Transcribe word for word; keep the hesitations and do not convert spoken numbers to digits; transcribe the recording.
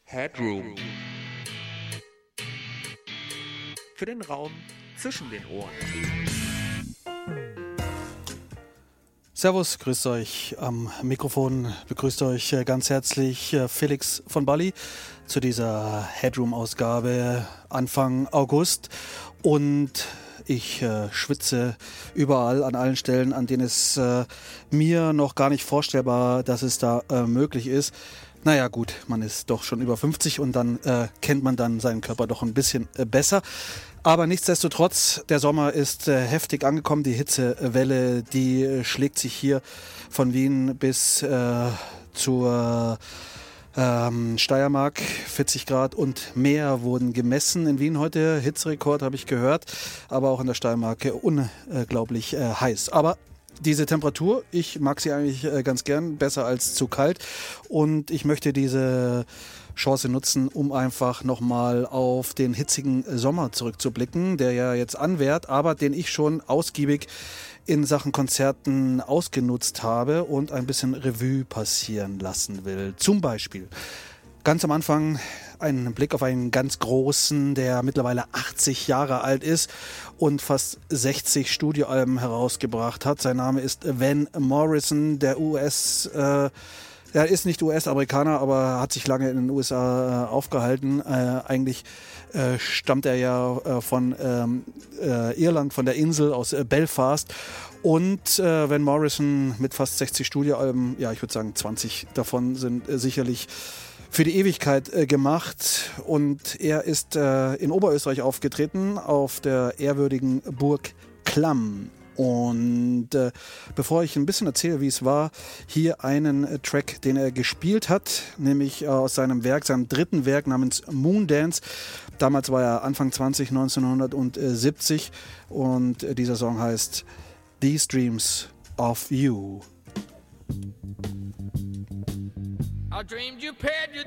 Headroom. Für den Raum zwischen den Ohren. Servus, grüßt euch am Mikrofon, begrüßt euch ganz herzlich Felix von Bali zu dieser Headroom-Ausgabe Anfang August. Und ich äh, schwitze überall an allen Stellen, an denen es äh, mir noch gar nicht vorstellbar, dass es da äh, möglich ist. Naja gut, man ist doch schon über fünfzig und dann äh, kennt man dann seinen Körper doch ein bisschen äh, besser. Aber nichtsdestotrotz, der Sommer ist äh, heftig angekommen. Die Hitzewelle, die äh, schlägt sich hier von Wien bis äh, zur ähm, Steiermark. vierzig Grad und mehr wurden gemessen in Wien heute. Hitzerekord habe ich gehört, aber auch in der Steiermark äh, unglaublich äh, heiß. Aber diese Temperatur, ich mag sie eigentlich äh, ganz gern, besser als zu kalt. Und ich möchte diese Chance nutzen, um einfach nochmal auf den hitzigen Sommer zurückzublicken, der ja jetzt anwährt, aber den ich schon ausgiebig in Sachen Konzerten ausgenutzt habe und ein bisschen Revue passieren lassen will. Zum Beispiel ganz am Anfang ein Blick auf einen ganz großen, der mittlerweile achtzig Jahre alt ist und fast sechzig Studioalben herausgebracht hat. Sein Name ist Van Morrison, der U S äh, Er ist nicht U S-Amerikaner, aber hat sich lange in den U S A äh, aufgehalten. Äh, eigentlich äh, stammt er ja äh, von ähm, äh, Irland, von der Insel aus äh, Belfast. Und äh, Van Morrison mit fast sechzig Studioalben, ja, ich würde sagen zwanzig davon sind äh, sicherlich für die Ewigkeit äh, gemacht. Und er ist äh, in Oberösterreich aufgetreten, auf der ehrwürdigen Burg Klamm. Und äh, bevor ich ein bisschen erzähle, wie es war, hier einen äh, Track, den er gespielt hat, nämlich äh, aus seinem Werk, seinem dritten Werk namens Moondance. Damals war er Anfang zwanzig, neunzehnhundertsiebzig und äh, dieser Song heißt These Dreams of You. I dreamed you paid your